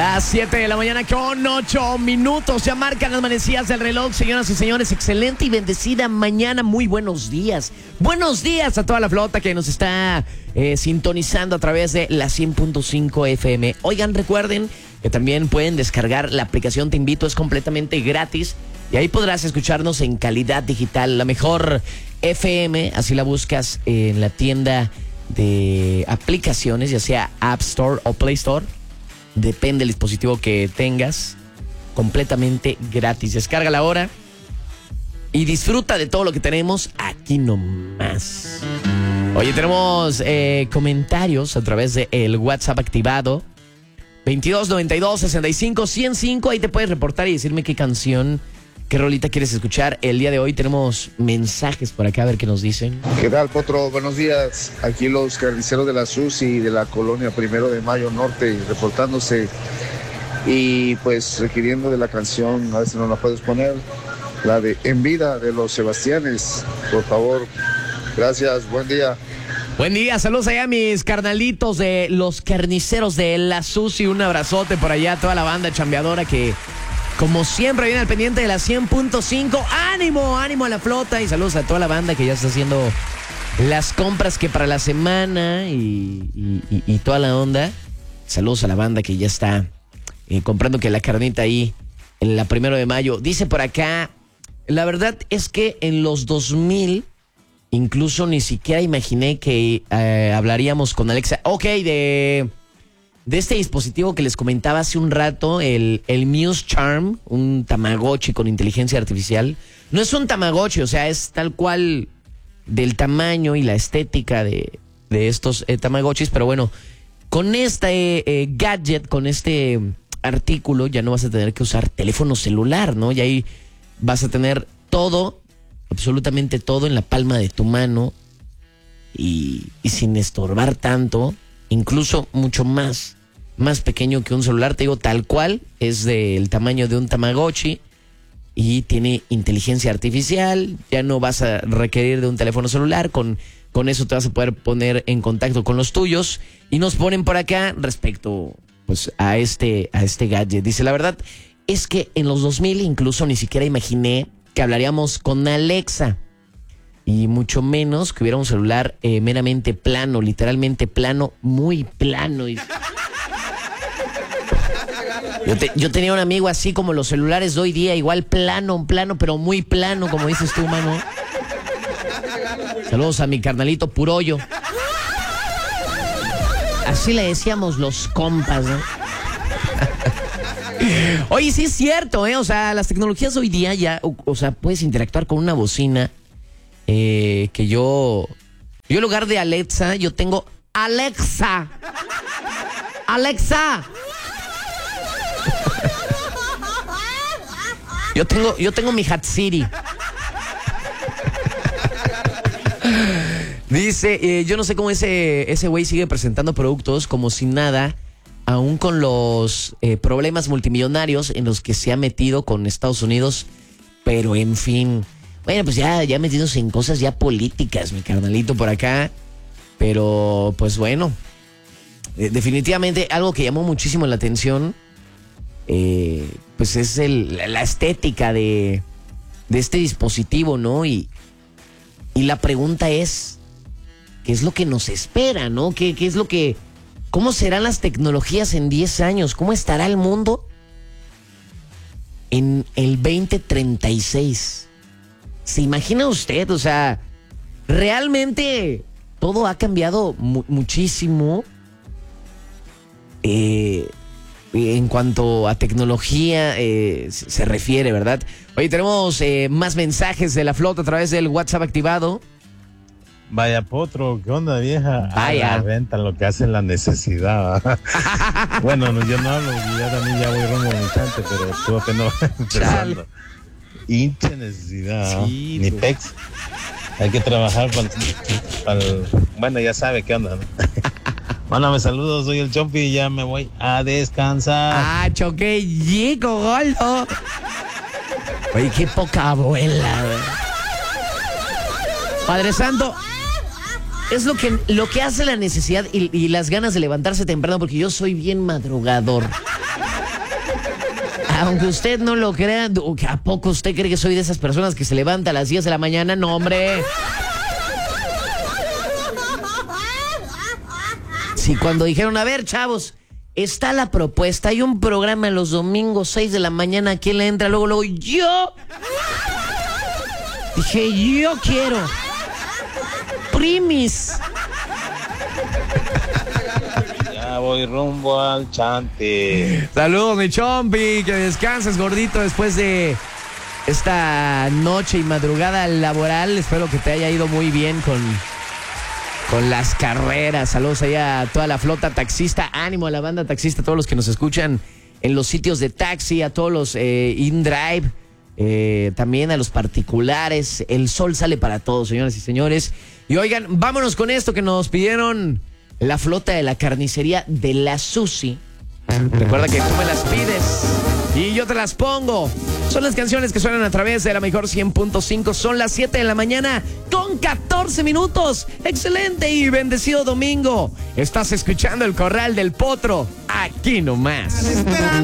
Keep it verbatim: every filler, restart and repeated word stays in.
Las siete de la mañana con ocho minutos. Ya marcan las manecillas del reloj, señoras y señores. Excelente y bendecida mañana. Muy buenos días. Buenos días a toda la flota que nos está eh, sintonizando a través de la cien punto cinco F M. Oigan, recuerden que también pueden descargar la aplicación Te Invito. Es completamente gratis. Y ahí podrás escucharnos en calidad digital. La mejor F M, así la buscas en la tienda de aplicaciones, ya sea App Store o Play Store. Depende del dispositivo que tengas. Completamente gratis. Descárgala ahora y disfruta de todo lo que tenemos aquí nomás. Oye, tenemos eh, comentarios a través de el WhatsApp activado veintidós noventa y dos sesenta y cinco ciento cinco. Ahí te puedes reportar y decirme qué canción, qué rolita quieres escuchar. El día de hoy tenemos mensajes por acá, a ver qué nos dicen. ¿Qué tal, Potro? Buenos días. Aquí los carniceros de la Susi de la colonia Primero de Mayo Norte reportándose y pues requiriendo de la canción, a ver si nos la puedes poner, la de En Vida de los Sebastianes, por favor. Gracias, buen día. Buen día, saludos allá a mis carnalitos de los carniceros de la Susi. Un abrazote por allá a toda la banda chambeadora que, como siempre, viene al pendiente de la cien punto cinco. ¡Ánimo! ¡Ánimo a la flota! Y saludos a toda la banda que ya está haciendo las compras que para la semana y, y, y, y toda la onda. Saludos a la banda que ya está eh, comprando que la carnita ahí en la Primero de Mayo. Dice por acá, la verdad es que en los dos mil incluso ni siquiera imaginé que eh, hablaríamos con Alexa. Ok, de... De este dispositivo que les comentaba hace un rato, el, el Muse Charm, un Tamagotchi con inteligencia artificial. No es un Tamagotchi, o sea, es tal cual del tamaño y la estética de, de estos eh, Tamagotchis. Pero bueno, con este eh, gadget, con este artículo, ya no vas a tener que usar teléfono celular, ¿no? Y ahí vas a tener todo, absolutamente todo en la palma de tu mano y, y sin estorbar tanto. Incluso mucho más, más pequeño que un celular, te digo, tal cual, es del tamaño de un Tamagotchi y tiene inteligencia artificial. Ya no vas a requerir de un teléfono celular, con, con eso te vas a poder poner en contacto con los tuyos. Y nos ponen por acá respecto pues a este, a este gadget. Dice, la verdad es que en los dos mil incluso ni siquiera imaginé que hablaríamos con Alexa. Y mucho menos que hubiera un celular eh, meramente plano, literalmente plano, muy plano. Yo, te, yo tenía un amigo así como los celulares de hoy día, igual plano, plano, pero muy plano, como dices tú, mano. Saludos a mi carnalito Purollo. Así le decíamos los compas, ¿no? Oye, sí es cierto, ¿eh? O sea, las tecnologías de hoy día ya, o, o sea, puedes interactuar con una bocina. Eh, que yo, yo en lugar de Alexa, yo tengo Alexa. Alexa. Yo tengo, yo tengo mi Hat Siri. Dice, eh, yo no sé cómo ese ese güey sigue presentando productos como si nada, aún con los eh, problemas multimillonarios en los que se ha metido con Estados Unidos, pero en fin. Bueno, pues ya, ya metidos en cosas ya políticas, mi carnalito por acá. Pero, pues bueno, eh, definitivamente algo que llamó muchísimo la atención, eh, pues es el, la, la estética de, de este dispositivo, ¿no? Y, y la pregunta es, ¿qué es lo que nos espera, no? ¿Qué, qué es lo que, cómo serán las tecnologías en diez años? ¿Cómo estará el mundo en el veinte treinta y seis? ¿Se imagina usted? O sea, realmente todo ha cambiado mu- muchísimo eh, en cuanto a tecnología eh, se, se refiere, ¿verdad? Oye, tenemos eh, más mensajes de la flota a través del WhatsApp activado. Vaya Potro, ¿qué onda, vieja? Vaya. A la venta lo que hace la necesidad. Bueno, no, yo no hablo, ya también ya voy rumbo a mi chante, pero tú apenas empezando. Hincha necesidad, Sí, ni tú. pex. Hay que trabajar para el... Bueno, ya sabe qué onda, ¿no? Mándame saludos, soy el Chompi y ya me voy a descansar. Ah, choqué, chico, gordo. Oye, qué poca abuela, güey. Padre Santo, es lo que, lo que hace la necesidad y, y las ganas de levantarse temprano, porque yo soy bien madrugador. Aunque usted no lo crea, ¿a poco usted cree que soy de esas personas que se levanta a las diez de la mañana? No, hombre. Sí, cuando dijeron, a ver, chavos, está la propuesta, hay un programa los domingos, seis de la mañana, ¿quién le entra? Luego, luego, yo. Dije, yo quiero. Primis. Ya voy rumbo al chante. Saludos, mi chompi, que descanses, gordito, después de esta noche y madrugada laboral. Espero que te haya ido muy bien con... Con las carreras. Saludos allá a toda la flota taxista. Ánimo a la banda taxista, a todos los que nos escuchan en los sitios de taxi, a todos los eh, in-drive, eh, también a los particulares. El sol sale para todos, señoras y señores. Y oigan, vámonos con esto que nos pidieron la flota de la carnicería de la Susi. Recuerda que tú me las pides y yo te las pongo. Son las canciones que suenan a través de la mejor cien punto cinco. Son las siete de la mañana con catorce minutos. Excelente y bendecido domingo. Estás escuchando El Corral del Potro. Aquí nomás.